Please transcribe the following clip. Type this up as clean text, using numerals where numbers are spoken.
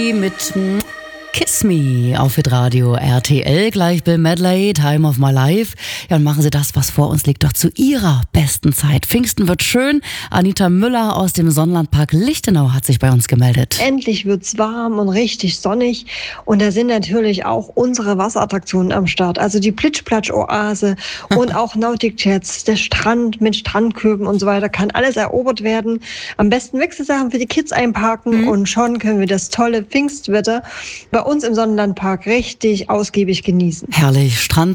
Mit Kiss Me auf Hitradio RTL, gleich Bill Medley, Time of My Life. Ja, und machen Sie das, was vor uns liegt, doch zu Ihrer besten Zeit. Pfingsten wird schön. Anita Müller aus dem Sonnenlandpark Lichtenau hat sich bei uns gemeldet. Endlich wird's warm und richtig sonnig. Und da sind natürlich auch unsere Wasserattraktionen am Start. Also die Plitsch-Platsch-Oase und auch Nautic Jets, der Strand mit Strandköben und so weiter, kann alles erobert werden. Am besten Wechselsachen für die Kids einparken und schon können wir das tolle Pfingstwetter bei uns im Sonnenlandpark richtig ausgiebig genießen. Herrlich. Strand